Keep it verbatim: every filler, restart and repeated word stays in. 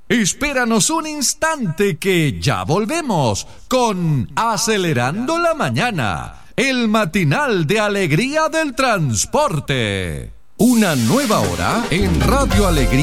Espéranos un instante que ya volvemos con Acelerando la Mañana, el matinal de alegría del transporte. Una nueva hora en Radio Alegría.